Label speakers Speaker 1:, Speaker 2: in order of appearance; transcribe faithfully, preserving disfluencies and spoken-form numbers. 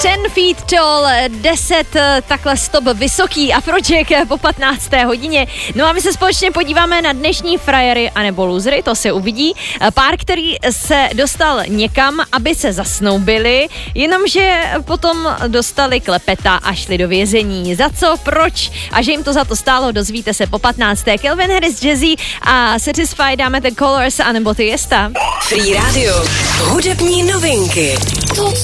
Speaker 1: Ten feet tall, deset takhle stop vysoký Afrojack po patnácté hodině. No a my se společně podíváme na dnešní frajery anebo losery, to se uvidí. Pár, který se dostal někam, aby se zasnoubili, jenomže potom dostali klepeta a šli do vězení. Za co, proč a že jim to za to stálo, dozvíte se po patnácté. Calvin Harris, Jazzy a Satisfied, dáme The Colors anebo Tiesta.
Speaker 2: Free Radio. Hudební novinky. To,